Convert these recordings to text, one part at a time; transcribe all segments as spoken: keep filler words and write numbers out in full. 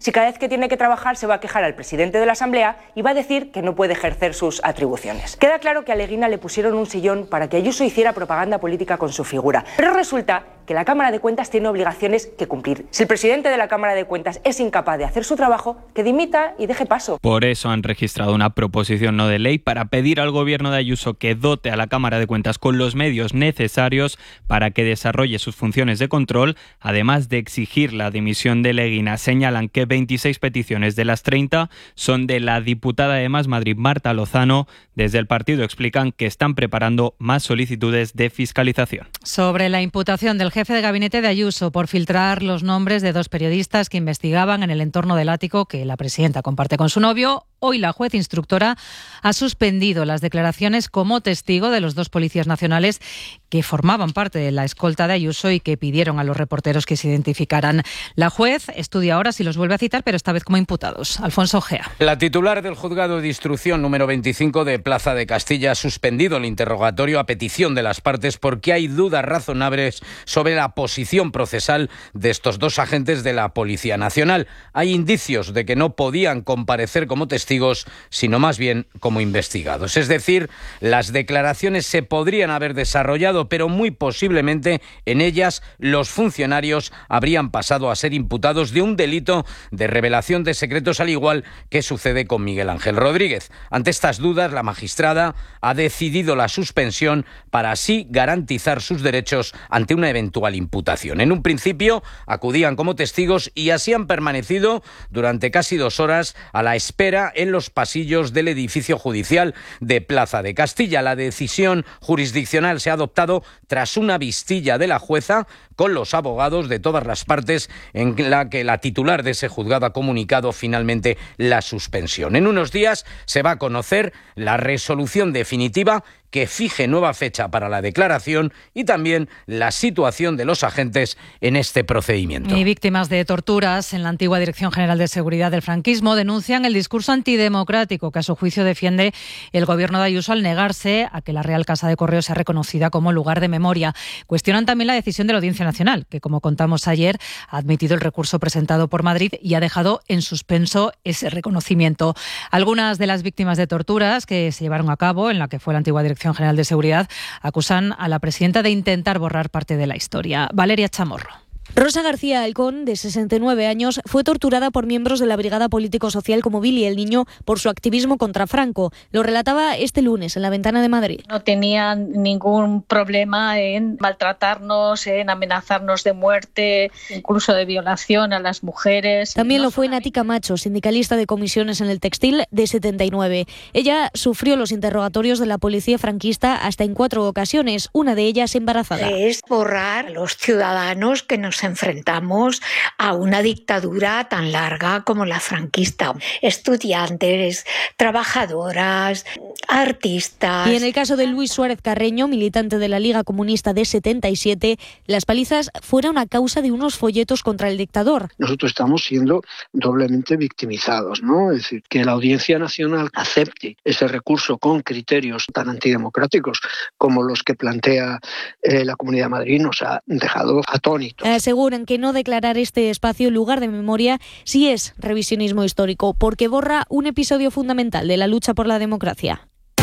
si cada vez que tiene que trabajar se va a quejar al presidente de la Asamblea y va a decir que no puede ejercer sus atribuciones? Queda claro que a Leguina le pusieron un sillón para que Ayuso hiciera propaganda política con su figura, pero resulta que la Cámara de Cuentas tiene obligaciones que cumplir. Si el presidente de la Cámara de Cuentas es incapaz de hacer su trabajo, que dimita y deje paso. Por eso han registrado una proposición no de ley para pedir al gobierno de Ayuso que dote a la Cámara de Cuentas con los medios necesarios para que desarrolle sus funciones de control, además de exigir la dimisión de Leguina. Señalan que veintiséis peticiones de las treinta son de la diputada de Más Madrid, Marta Lozano. Desde el partido explican que están preparando más solicitudes de fiscalización. Sobre la imputación del jefe de gabinete de Ayuso por filtrar los nombres de dos periodistas que investigaban en el entorno del ático que la presidenta comparte con su novio, hoy la juez instructora ha suspendido las declaraciones como testigo de los dos policías nacionales que formaban parte de la escolta de Ayuso y que pidieron a los reporteros que se identificaran. La juez estudia ahora si los vuelve a citar, pero esta vez como imputados. Alfonso Ojea. La titular del juzgado de instrucción número veinticinco de Plaza de Castilla ha suspendido el interrogatorio a petición de las partes porque hay dudas razonables sobre la posición procesal de estos dos agentes de la Policía Nacional. Hay indicios de que no podían comparecer como testigos, sino más bien como investigados. Es decir, las declaraciones se podrían haber desarrollado, pero muy posiblemente en ellas los funcionarios habrían pasado a ser imputados de un delito de revelación de secretos, al igual que sucede con Miguel Ángel Rodríguez. Ante estas dudas, la magistrada ha decidido la suspensión para así garantizar sus derechos ante una eventual imputación. En un principio acudían como testigos y así han permanecido durante casi dos horas a la espera en los pasillos del edificio judicial de Plaza de Castilla. La decisión jurisdiccional se ha adoptado tras una vistilla de la jueza con los abogados de todas las partes, en la que la titular de ese juzgado ha comunicado finalmente la suspensión. En unos días se va a conocer la resolución definitiva que fije nueva fecha para la declaración y también la situación de los agentes en este procedimiento. Y víctimas de torturas en la antigua Dirección General de Seguridad del franquismo denuncian el discurso antidemocrático que a su juicio defiende el gobierno de Ayuso al negarse a que la Real Casa de Correos sea reconocida como lugar de memoria. Cuestionan también la decisión de la Audiencia Nacional, que como contamos ayer ha admitido el recurso presentado por Madrid y ha dejado en suspenso ese reconocimiento. Algunas de las víctimas de torturas que se llevaron a cabo en la que fue la antigua Dirección General de Seguridad acusan a la presidenta de intentar borrar parte de la historia. Valeria Chamorro. Rosa García Alcón, de sesenta y nueve años, fue torturada por miembros de la Brigada Político-Social como Billy el Niño por su activismo contra Franco. Lo relataba este lunes en La Ventana de Madrid. No tenían ningún problema en maltratarnos, en amenazarnos de muerte, incluso de violación a las mujeres. También lo fue Nati Camacho, sindicalista de comisiones en el textil, de setenta y nueve. Ella sufrió los interrogatorios de la policía franquista hasta en cuatro ocasiones, una de ellas embarazada. Es borrar a los ciudadanos que nos enfrentamos a una dictadura tan larga como la franquista. Estudiantes, trabajadoras, artistas. Y en el caso de Luis Suárez Carreño, militante de la Liga Comunista de setenta y siete, las palizas fueron a causa de unos folletos contra el dictador. Nosotros estamos siendo doblemente victimizados, ¿no? Es decir, que la Audiencia Nacional acepte ese recurso con criterios tan antidemocráticos como los que plantea eh, la Comunidad de Madrid nos ha dejado atónitos. Aseguran que no declarar este espacio lugar de memoria sí es revisionismo histórico, porque borra un episodio fundamental de la lucha por la democracia.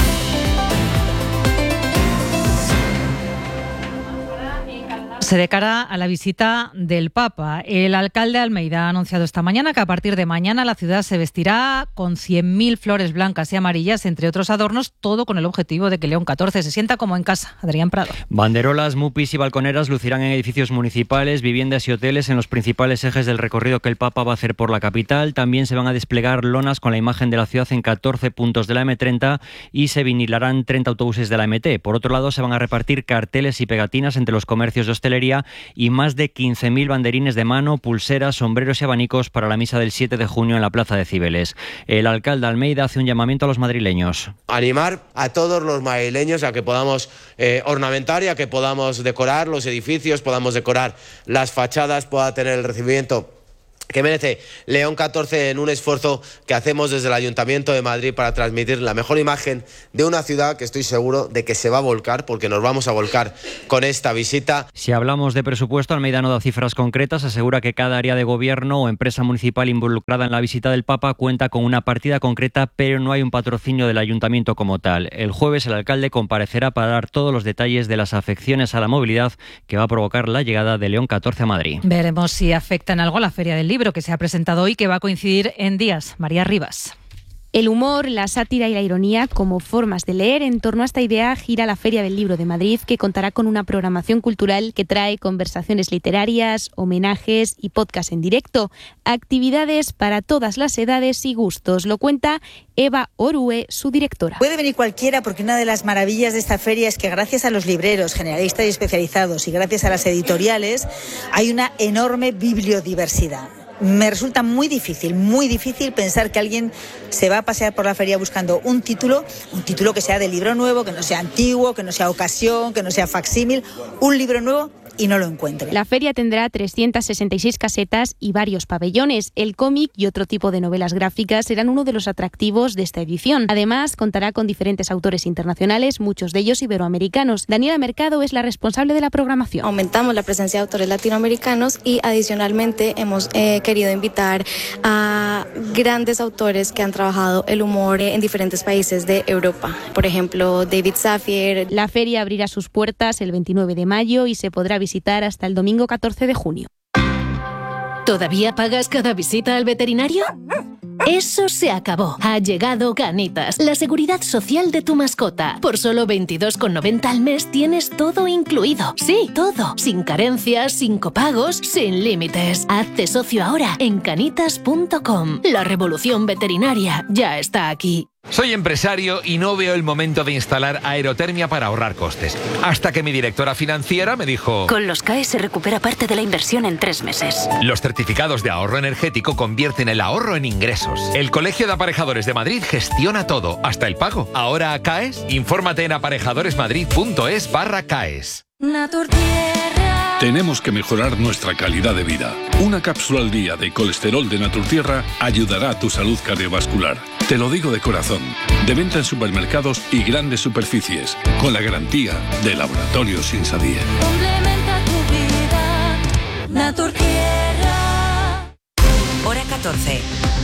De cara a la visita del Papa, el alcalde de Almeida ha anunciado esta mañana que a partir de mañana la ciudad se vestirá con cien mil flores blancas y amarillas, entre otros adornos, todo con el objetivo de que León catorce se sienta como en casa. Adrián Prado. Banderolas, mupis y balconeras lucirán en edificios municipales, viviendas y hoteles en los principales ejes del recorrido que el Papa va a hacer por la capital. También se van a desplegar lonas con la imagen de la ciudad en catorce puntos de la eme treinta y se vinilarán treinta autobuses de la eme te. Por otro lado, se van a repartir carteles y pegatinas entre los comercios de hostelería y más de quince mil banderines de mano, pulseras, sombreros y abanicos para la misa del siete de junio en la Plaza de Cibeles. El alcalde de Almeida hace un llamamiento a los madrileños. Animar a todos los madrileños a que podamos eh, ornamentar y a que podamos decorar los edificios, podamos decorar las fachadas, pueda tener el recibimiento que merece León catorce en un esfuerzo que hacemos desde el Ayuntamiento de Madrid para transmitir la mejor imagen de una ciudad que estoy seguro de que se va a volcar, porque nos vamos a volcar con esta visita. Si hablamos de presupuesto, Almeida no da cifras concretas, asegura que cada área de gobierno o empresa municipal involucrada en la visita del Papa cuenta con una partida concreta, pero no hay un patrocinio del Ayuntamiento como tal. El jueves el alcalde comparecerá para dar todos los detalles de las afecciones a la movilidad que va a provocar la llegada de León catorce a Madrid. Veremos si afecta en algo la Feria del Libro que se ha presentado hoy, que va a coincidir en días. María Rivas. El humor, la sátira y la ironía como formas de leer. En torno a esta idea gira la Feria del Libro de Madrid, que contará con una programación cultural que trae conversaciones literarias, homenajes y podcast en directo. Actividades para todas las edades y gustos. Lo cuenta Eva Orue, su directora. Puede venir cualquiera, porque una de las maravillas de esta feria es que gracias a los libreros generalistas y especializados y gracias a las editoriales hay una enorme bibliodiversidad. Me resulta muy difícil, muy difícil pensar que alguien se va a pasear por la feria buscando un título, un título que sea de libro nuevo, que no sea antiguo, que no sea ocasión, que no sea facsímil, un libro nuevo y no lo encuentre. La feria tendrá trescientas sesenta y seis casetas y varios pabellones. El cómic y otro tipo de novelas gráficas serán uno de los atractivos de esta edición. Además, contará con diferentes autores internacionales, muchos de ellos iberoamericanos. Daniela Mercado es la responsable de la programación. Aumentamos la presencia de autores latinoamericanos y adicionalmente hemos eh, querido invitar a grandes autores que han trabajado el humor en diferentes países de Europa. Por ejemplo, David Safier. La feria abrirá sus puertas el veintinueve de mayo y se podrá visitar hasta el domingo catorce de junio. ¿Todavía pagas cada visita al veterinario? Eso se acabó. Ha llegado Canitas, la seguridad social de tu mascota. Por solo veintidós con noventa al mes tienes todo incluido. Sí, todo. Sin carencias, sin copagos, sin límites. Hazte socio ahora en canitas punto com. La revolución veterinaria ya está aquí. Soy empresario y no veo el momento de instalar aerotermia para ahorrar costes. Hasta que mi directora financiera me dijo... Con los C A E se recupera parte de la inversión en tres meses. Los certificados de ahorro energético convierten el ahorro en ingresos. El Colegio de Aparejadores de Madrid gestiona todo, hasta el pago. Ahora CAES, infórmate en aparejadoresmadrid.es barra CAES. Tenemos que mejorar nuestra calidad de vida. Una cápsula al día de colesterol de Naturtierra ayudará a tu salud cardiovascular. Te lo digo de corazón. De venta en supermercados y grandes superficies, con la garantía de Laboratorios Insadie. Complementa tu vida, Naturtierra. Hora catorce.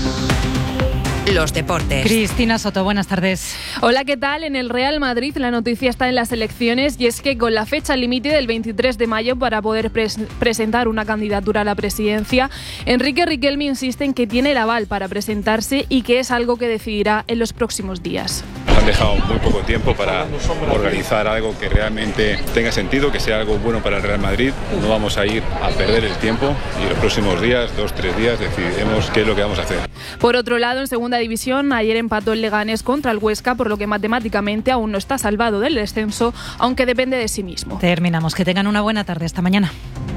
Los deportes. Cristina Soto, buenas tardes. Hola, ¿qué tal? En el Real Madrid la noticia está en las elecciones y es que con la fecha límite del veintitrés de mayo para poder pres- presentar una candidatura a la presidencia, Enrique Riquelme insiste en que tiene el aval para presentarse y que es algo que decidirá en los próximos días. Han dejado muy poco tiempo para organizar algo que realmente tenga sentido, que sea algo bueno para el Real Madrid. No vamos a ir a perder el tiempo y los próximos días, dos, tres días, decidiremos qué es lo que vamos a hacer. Por otro lado, en segunda división, ayer empató el Leganés contra el Huesca, por lo que matemáticamente aún no está salvado del descenso, aunque depende de sí mismo. Terminamos. Que tengan una buena tarde. Hasta mañana.